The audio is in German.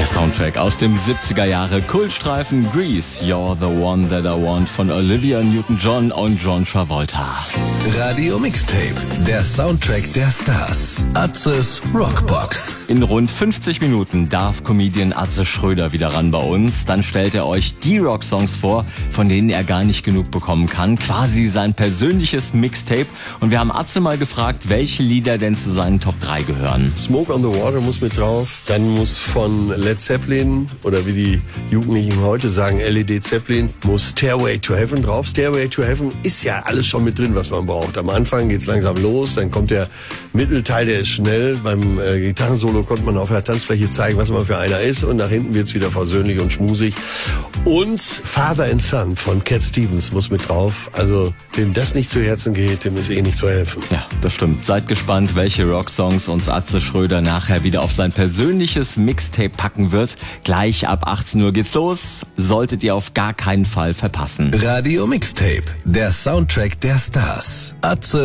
Der Soundtrack aus dem 70er Jahre Kultstreifen Grease, You're the One That I Want von Olivia Newton-John und John Travolta. Radio Mixtape, der Soundtrack der Stars. Atzes Rockbox. In rund 50 Minuten darf Comedian Atze Schröder wieder ran bei uns. Dann stellt er euch die Rocksongs vor, von denen er gar nicht genug bekommen kann. Quasi sein persönliches Mixtape. Und wir haben Atze mal gefragt, welche Lieder denn zu seinen Top 3 gehören. Smoke on the Water muss mit drauf. Dann muss von Led Zeppelin, oder wie die Jugendlichen heute sagen, LED Zeppelin, muss Stairway to Heaven drauf. Stairway to Heaven ist ja alles schon mit drin, was man braucht. Am Anfang geht's langsam los, dann kommt der Mittelteil, der ist schnell. Beim Gitarrensolo konnte man auf der Tanzfläche zeigen, was man für einer ist. Und nach hinten wird's wieder versöhnlich und schmusig. Und Father and Son von Cat Stevens muss mit drauf. Also, wem das nicht zu Herzen geht, dem ist eh nicht zu helfen. Ja, das stimmt. Seid gespannt, welche Rocksongs uns Atze Schröder nachher wieder auf sein persönliches Mixtape packen wird. Gleich ab 18 Uhr geht's los. Solltet ihr auf gar keinen Fall verpassen. Radio Mixtape, der Soundtrack der Stars. Atze